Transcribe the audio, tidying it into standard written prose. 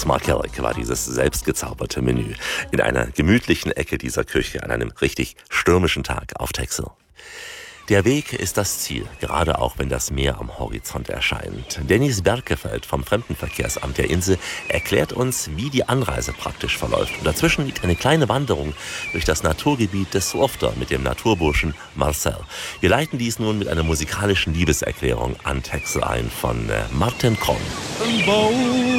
Smakelijk war dieses selbstgezauberte Menü in einer gemütlichen Ecke dieser Küche an einem richtig stürmischen Tag auf Texel. Der Weg ist das Ziel, gerade auch wenn das Meer am Horizont erscheint. Dennis Berkefeld vom Fremdenverkehrsamt der Insel erklärt uns, wie die Anreise praktisch verläuft. Und dazwischen liegt eine kleine Wanderung durch das Naturgebiet des Swofter mit dem Naturburschen Marcel. Wir leiten dies nun mit einer musikalischen Liebeserklärung an Texel ein von Martin Kron.